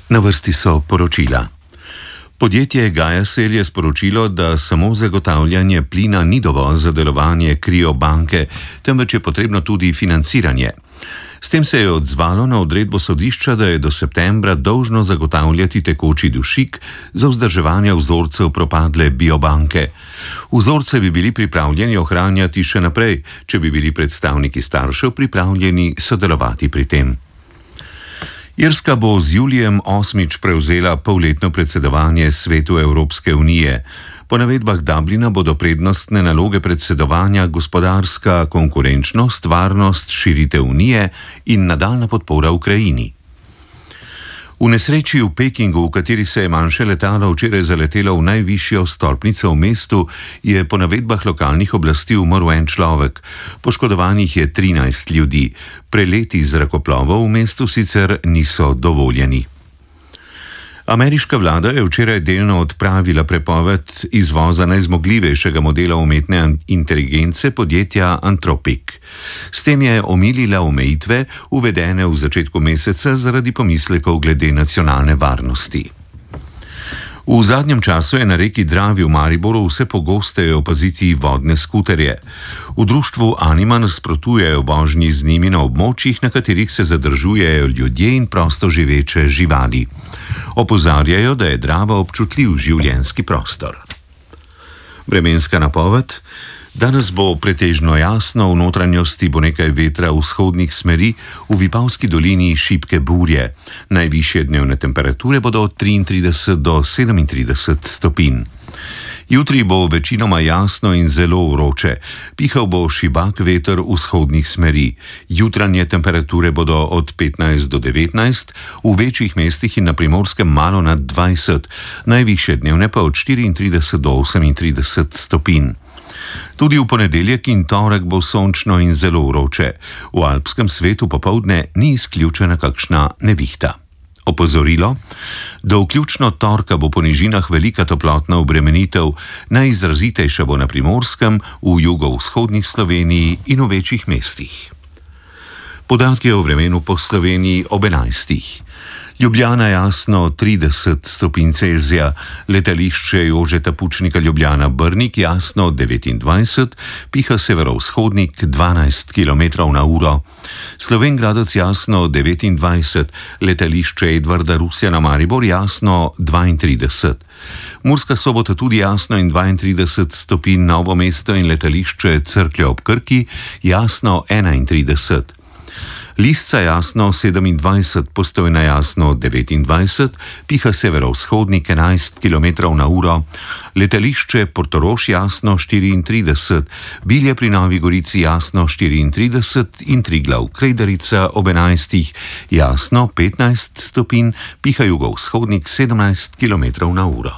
Na vrsti so poročila. Podjetje Gajasel je sporočilo, da samo zagotavljanje plina ni dovolj za delovanje kriobanke, temveč je potrebno tudi financiranje. S tem se je odzvalo na odredbo sodišča, da je do septembra dolžno zagotavljati tekoči dušik za vzdrževanje vzorcev propadle biobanke. Vzorce bi bili pripravljeni ohranjati še naprej, če bi bili predstavniki staršev pripravljeni sodelovati pri tem. Irska bo z julijem 8. prevzela polletno predsedovanje Svetu Evropske unije. Po navedbah Dublina bodo prednostne naloge predsedovanja gospodarska konkurenčnost, varnost, širitev unije in nadaljnja podpora Ukrajini. V nesreči v Pekingu, v kateri se je manjše letalo včeraj zaletelo v najvišjo stolpnico v mestu, je po navedbah lokalnih oblasti umrl en človek. Poškodovanih je 13 ljudi. Preleti zrakoplovov v mestu sicer niso dovoljeni. Ameriška vlada je včeraj delno odpravila prepoved izvoza najzmogljivejšega modela umetne inteligence podjetja Anthropic. S tem je omilila omejitve, uvedene v začetku meseca zaradi pomislekov glede nacionalne varnosti. V zadnjem času je na reki Dravi v Mariboru vse pogosteje opaziti vodne skuterje. V društvu Anima nasprotujejo vožnji z njimi na območjih, na katerih se zadržujejo ljudje in prosto živeče živali. Opozarjajo, da je Drava občutljiv življenjski prostor. Vremenska napoved. Danes bo pretežno jasno, v notranjosti bo nekaj vetra vzhodnih smeri, v Vipavski dolini šibke burje. Najvišje dnevne temperature bodo od 33 do 37 stopinj. Jutri bo večinoma jasno in zelo vroče. Pihal bo šibak veter vzhodnih smeri. Jutranje temperature bodo od 15 do 19, v večjih mestih in na Primorskem malo nad 20, najvišje dnevne pa od 34 do 38 stopinj. Tudi v ponedeljek in torek bo sončno in zelo vroče. V alpskem svetu popoldne ni izključena kakšna nevihta. Opozorilo: do vključno torka bo po nižinah velika toplotna obremenitev, najizrazitejša bo na Primorskem, v jugovzhodnih Sloveniji in v večjih mestih. Podatki o vremenu po Sloveniji ob 11. Ljubljana jasno 30 stopinj Celzija, letališče Jožeta Pučnika Ljubljana Brnik jasno 29, piha severovzhodnik 12 km/h. Slovenj Gradec jasno 29, letališče Edvarda Rusjana Maribor jasno 32. Murska Sobota tudi jasno in 32 stopinj, Novo mesto in letališče Cerklje ob Krki jasno 31. Lisca jasno 27, Postojna jasno 29, piha severovzhodnik 11 km/h, letališče Portorož jasno 34, Bilje pri Novi Gorici jasno 34 in Triglav Kredarica ob 11, jasno 15 stopinj, piha jugovzhodnik 17 km/h.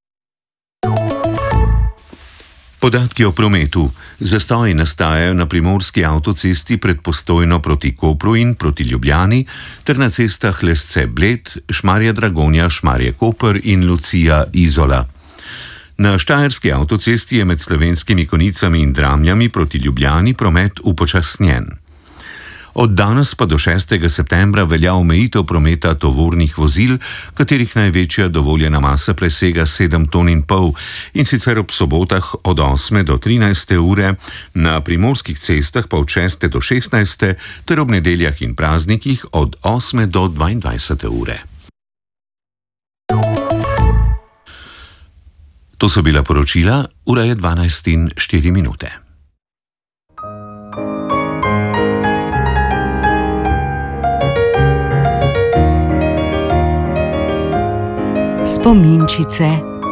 Podatki o prometu. Zastoji nastajajo na primorski avtocesti pred Postojno proti Kopru in proti Ljubljani ter na cestah Lesce-Bled, Šmarje-Dragonja, Šmarje-Koper in Lucija-Izola. Na štajerski avtocesti je med Slovenskimi Konicami in Dramljami proti Ljubljani promet upočasnjen. Od danes pa do 6. septembra velja omejitev prometa tovornih vozil, katerih največja dovoljena masa presega 7,5 ton in sicer ob sobotah od 8. do 13. ure, na primorskih cestah pa od 6. do 16. ter ob nedeljah in praznikih od 8. do 22. ure. To so bila poročila, ura je 12:04. Spominčice.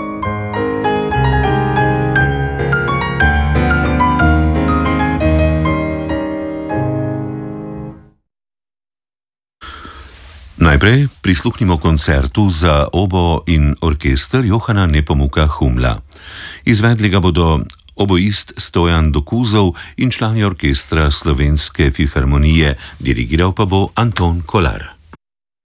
Najprej prisluhnimo koncertu za obo in orkester Johana Nepomuka Humla. Izvedli ga bodo oboist Stojan Dokuzov in člani orkestra Slovenske filharmonije, dirigiral pa bo Anton Kolar.